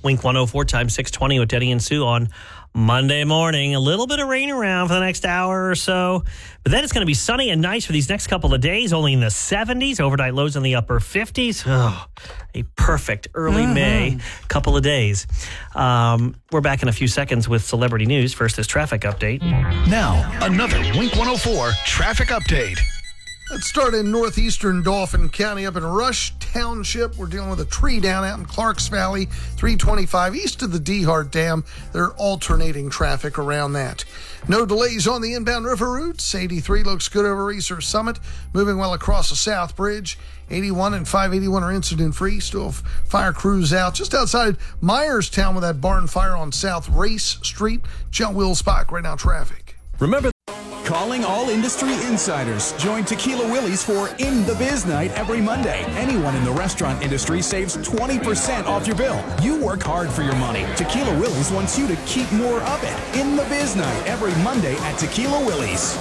Wink 104 times 620 with Denny and Sue on Monday morning. A little bit of rain around for the next hour or so, but then it's going to be sunny and nice for these next couple of days, only in the 70s, overnight lows in the upper 50s. Oh, a perfect early May couple of days. We're back in a few seconds with celebrity news. First, this traffic update. Now, another Wink 104 traffic update. Let's start in northeastern Dauphin County up in Rush Township. We're dealing with a tree down out in Clarks Valley, 325 east of the Dehart Dam. They're alternating traffic around that. No delays on the inbound river routes. 83 looks good over Research Summit, moving well across the South Bridge. 81 and 581 are incident-free. Still have fire crews out just outside Myerstown with that barn fire on South Race Street. John Will Spock, right now traffic. Remember, calling all industry insiders. Join Tequila Willie's for In the Biz Night every Monday. Anyone in the restaurant industry saves 20% off your bill. You work hard for your money. Tequila Willie's wants you to keep more of it. In the Biz Night every Monday at Tequila Willie's.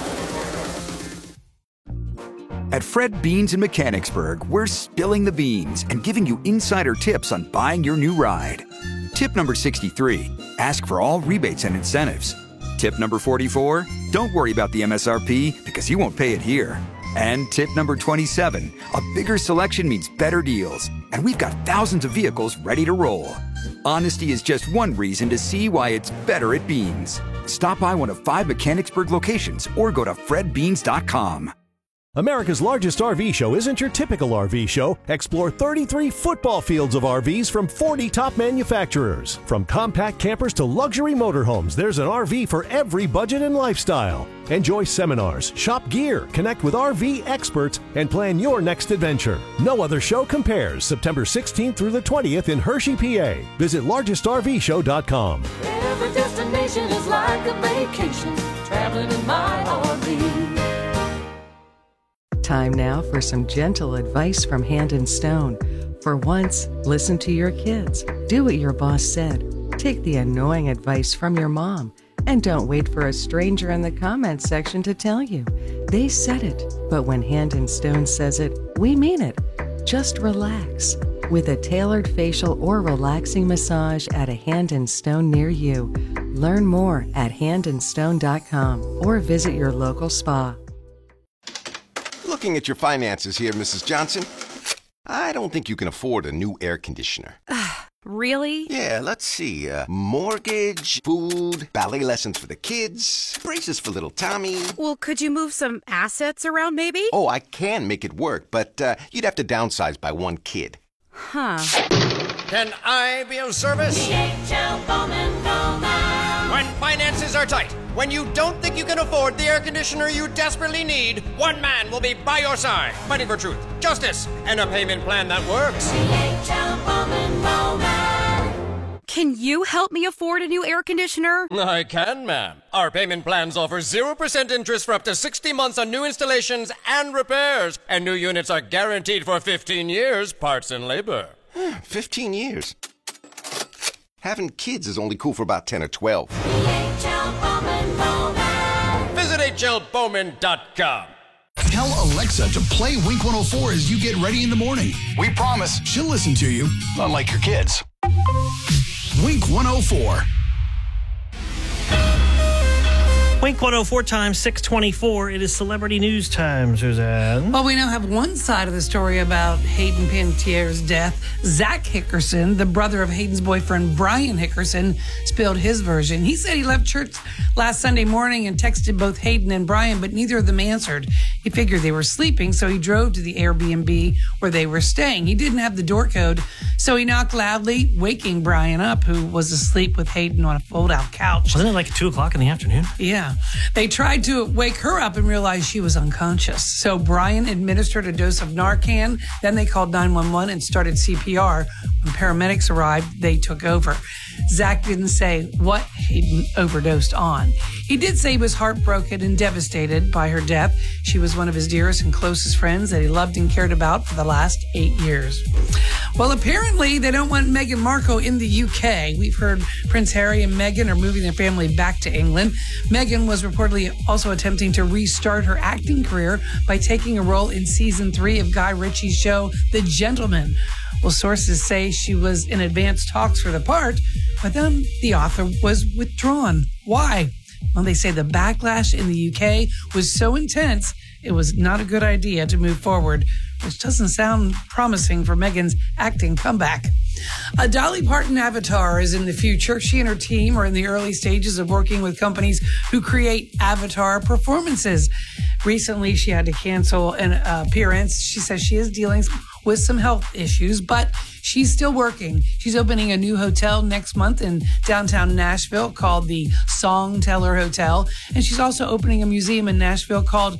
At Fred Beans in Mechanicsburg, we're spilling the beans and giving you insider tips on buying your new ride. Tip number 63, ask for all rebates and incentives. Tip number 44, don't worry about the MSRP because you won't pay it here. And tip number 27, a bigger selection means better deals. And we've got thousands of vehicles ready to roll. Honesty is just one reason to see why it's better at Beans. Stop by one of 5 Mechanicsburg locations or go to fredbeans.com. America's largest RV show isn't your typical RV show. Explore 33 football fields of RVs from 40 top manufacturers. From compact campers to luxury motorhomes, there's an RV for every budget and lifestyle. Enjoy seminars, shop gear, connect with RV experts, and plan your next adventure. No other show compares. September 16th through the 20th in Hershey, PA. Visit largestrvshow.com. Every destination is like a vacation, traveling in my RV. Time now for some gentle advice from Hand & Stone. For once, listen to your kids. Do what your boss said. Take the annoying advice from your mom. And don't wait for a stranger in the comments section to tell you. They said it, but when Hand & Stone says it, we mean it. Just relax. With a tailored facial or relaxing massage at a Hand & Stone near you. Learn more at handandstone.com or visit your local spa. Looking at your finances here, Mrs. Johnson, I don't think you can afford a new air conditioner. Really? Yeah, let's see. Mortgage, food, ballet lessons for the kids, braces for little Tommy. Well, could you move some assets around maybe? Oh, I can make it work, but you'd have to downsize by one kid. Huh. Can I be of service? DHL Bowman Bowman. When finances are tight, when you don't think you can afford the air conditioner you desperately need, one man will be by your side, fighting for truth, justice, and a payment plan that works. DHL Bowman Bowman. Can you help me afford a new air conditioner? I can, ma'am. Our payment plans offer 0% interest for up to 60 months on new installations and repairs. And new units are guaranteed for 15 years, parts and labor. 15 years. Having kids is only cool for about 10 or 12. DHL Bowman Bowman. Visit hlbowman.com. Tell Alexa to play Wink 104 as you get ready in the morning. We promise she'll listen to you, unlike your kids. Wink 104. Wink 104 times 624. It is celebrity news time, Suzanne. Well, we now have one side of the story about Hayden Panettiere's death. Zach Hickerson, the brother of Hayden's boyfriend, Brian Hickerson, spilled his version. He said he left church last Sunday morning and texted both Hayden and Brian, but neither of them answered. He figured they were sleeping, so he drove to the Airbnb where they were staying. He didn't have the door code, so he knocked loudly, waking Brian up, who was asleep with Hayden on a fold-out couch. Wasn't it like 2 o'clock in the afternoon? Yeah. They tried to wake her up and realized she was unconscious. So Brian administered a dose of Narcan. Then they called 911 and started CPR. When paramedics arrived, they took over. Zach didn't say what Hayden overdosed on. He did say he was heartbroken and devastated by her death. She was one of his dearest and closest friends that he loved and cared about for the last 8 years. Well, apparently they don't want Meghan Markle in the UK. We've heard Prince Harry and Meghan are moving their family back to England. Meghan was reportedly also attempting to restart her acting career by taking a role in season 3 of Guy Ritchie's show, The Gentleman. Well, sources say she was in advanced talks for the part, but then the author was withdrawn. Why? Well, they say the backlash in the UK was so intense, it was not a good idea to move forward, which doesn't sound promising for Megan's acting comeback. A Dolly Parton avatar is in the future. She and her team are in the early stages of working with companies who create avatar performances. Recently, she had to cancel an appearance. She says she is dealing with some health issues, but she's still working. She's opening a new hotel next month in downtown Nashville called the Song Teller Hotel. And she's also opening a museum in Nashville called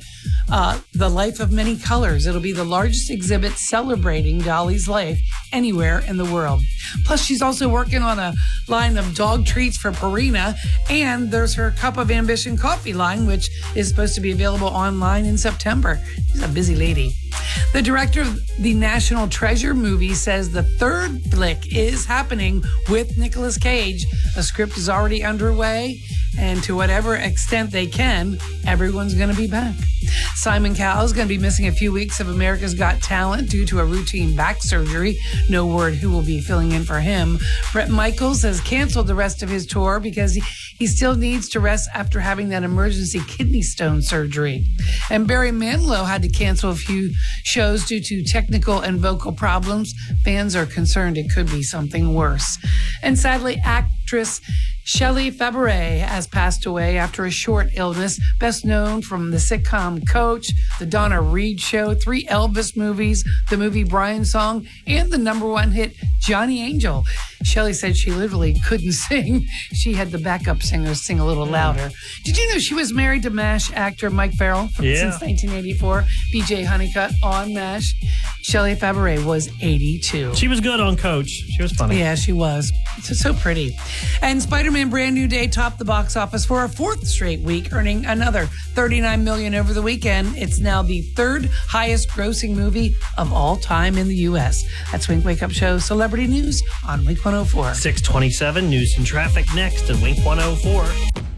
The Life of Many Colors. It'll be the largest exhibit celebrating Dolly's life anywhere in the world. Plus, she's also working on a line of dog treats for Purina. And there's her Cup of Ambition coffee line, which is supposed to be available online in September. She's a busy lady. The director of the National Treasure movie says the third flick is happening with Nicolas Cage. A script is already underway, and to whatever extent they can, everyone's going to be back. Simon Cowell is going to be missing a few weeks of America's Got Talent due to a routine back surgery. No word who will be filling in for him. Bret Michaels has canceled the rest of his tour because he still needs to rest after having that emergency kidney stone surgery. And Barry Manilow had to cancel a few shows due to technical and vocal problems. Fans are concerned it could be something worse. And sadly, actress Shelley Fabares has passed away after a short illness, best known from the sitcom Coach, The Donna Reed Show, 3 Elvis movies, the movie Brian Song, and the #1 hit Johnny Angel. Shelley said she literally couldn't sing. She had the backup singers sing a little louder. Did you know she was married to MASH actor Mike Farrell since 1984? BJ Honeycutt on MASH. Shelley Fabares was 82. She was good on Coach. She was funny. Yeah, she was. So pretty. And Spider-Man Brand New Day topped the box office for a 4th straight week, earning another $39 million over the weekend. It's now the 3rd highest grossing movie of all time in the U.S. That's Wink Wake Up Show Celebrity News on Wink 104. 627 news and traffic next at Wink 104.